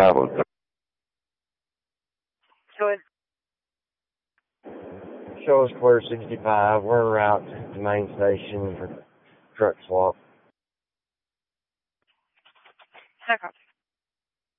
65. Go ahead. Show us clear 65. We're en route to the main station for truck swap. No copy.